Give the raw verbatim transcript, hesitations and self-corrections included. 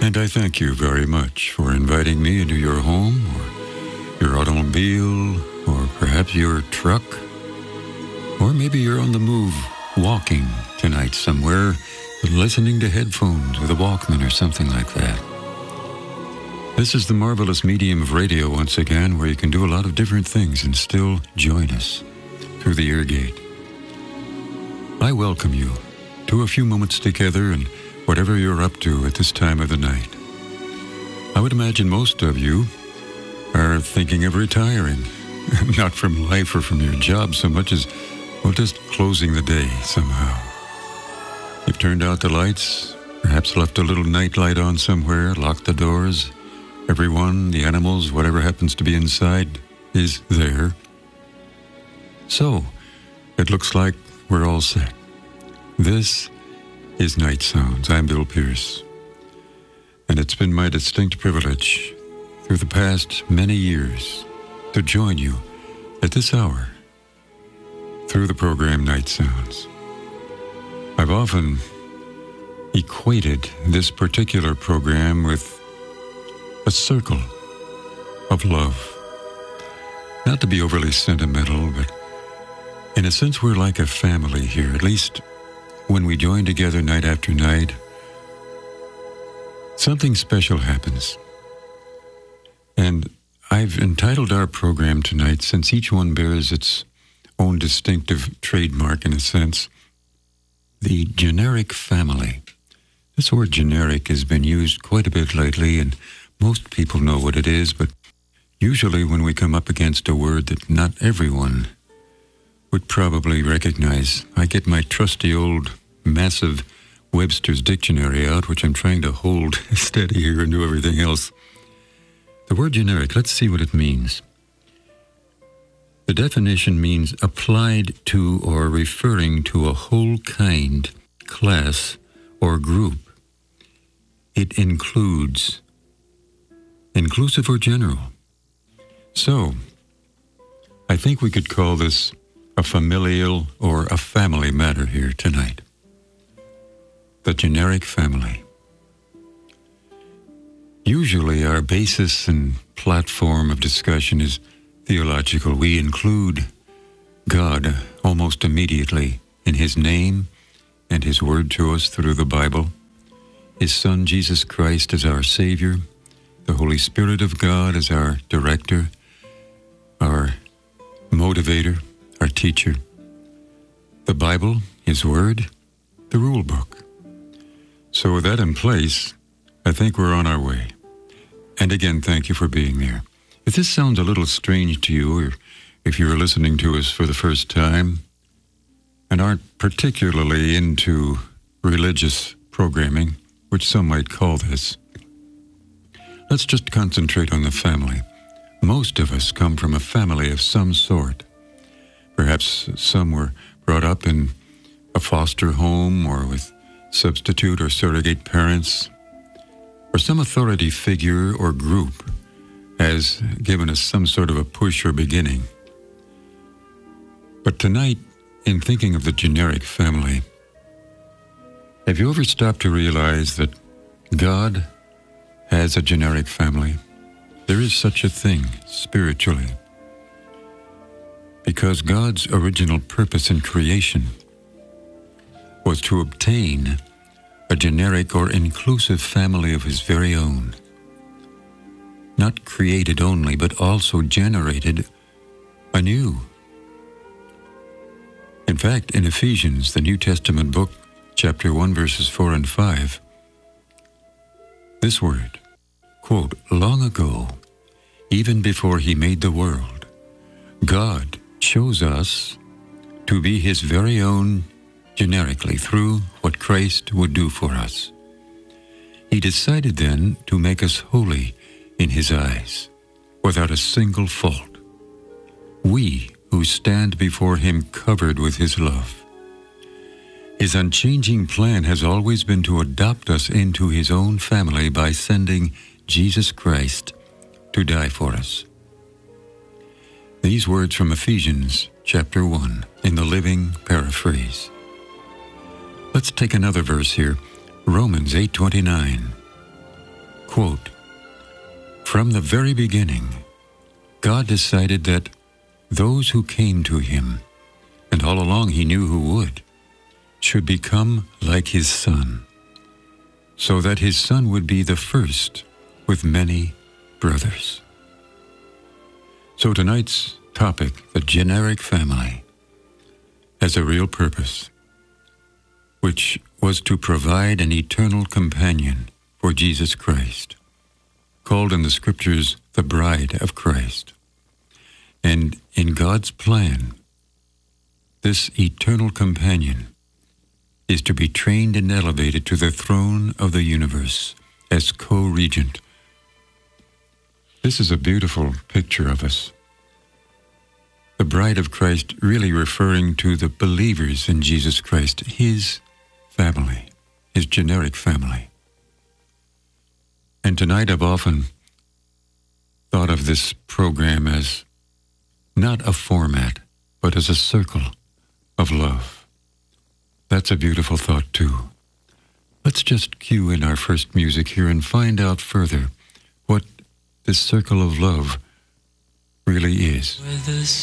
And I thank you very much for inviting me into your home, or your automobile, or perhaps your truck. Or maybe you're on the move, walking tonight somewhere, listening to headphones with a Walkman or something like that. This is the marvelous medium of radio once again, where you can do a lot of different things and still join us through the ear gate. I welcome you to a few moments together and whatever you're up to at this time of the night. I would imagine most of you are thinking of retiring, not from life or from your job so much as, well, just closing the day somehow. You've turned out the lights, perhaps left a little night light on somewhere, locked the doors. Everyone, the animals, whatever happens to be inside is there. So, it looks like we're all set. This is Night Sounds. I'm Bill Pierce. And it's been my distinct privilege through the past many years to join you at this hour through the program Night Sounds. I've often equated this particular program with a circle of love. Not to be overly sentimental, but in a sense we're like a family here, at least when we join together night after night. Something special happens. And I've entitled our program tonight, since each one bears its own distinctive trademark in a sense, the generic family. This word generic has been used quite a bit lately, and most people know what it is, but usually when we come up against a word that not everyone would probably recognize, I get my trusty old massive Webster's Dictionary out, which I'm trying to hold steady here and do everything else. The word generic, let's see what it means. The definition means applied to or referring to a whole kind, class, or group. It includes, inclusive or general. So, I think we could call this a familial or a family matter here tonight. The generic family. Usually our basis and platform of discussion is theological. We include God almost immediately in His name and His word to us through the Bible, His Son Jesus Christ as our Savior, the Holy Spirit of God as our director, our motivator, our teacher, the Bible, His Word, the rule book. So with that in place, I think we're on our way. And again, thank you for being there. If this sounds a little strange to you, or if you're listening to us for the first time and aren't particularly into religious programming, which some might call this, let's just concentrate on the family. Most of us come from a family of some sort. Perhaps some were brought up in a foster home or with substitute or surrogate parents, or some authority figure or group has given us some sort of a push or beginning. But tonight, in thinking of the generic family, have you ever stopped to realize that God has a generic family? There is such a thing spiritually. Because God's original purpose in creation was to obtain a generic or inclusive family of His very own. Not created only, but also generated anew. In fact, in Ephesians, the New Testament book, chapter one, verses four and five, this word, quote, long ago, even before He made the world, God chose us to be His very own generically through what Christ would do for us. He decided then to make us holy in His eyes, without a single fault. We who stand before Him covered with His love. His unchanging plan has always been to adopt us into His own family by sending Jesus Christ to die for us. These words from Ephesians chapter one in the Living Paraphrase. Let's take another verse here, Romans eight twenty-nine. quote, "From the very beginning, God decided that those who came to him, and all along he knew who would, should become like his Son, so that his Son would be the first with many brothers." So tonight's topic, the generic family, has a real purpose, which was to provide an eternal companion for Jesus Christ, called in the Scriptures the bride of Christ. And in God's plan, this eternal companion is to be trained and elevated to the throne of the universe as co-regent. This is a beautiful picture of us. The bride of Christ really referring to the believers in Jesus Christ, his family, his generic family. And tonight I've often thought of this program as not a format, but as a circle of love. That's a beautiful thought too. Let's just cue in our first music here and find out further what this circle of love really is. With the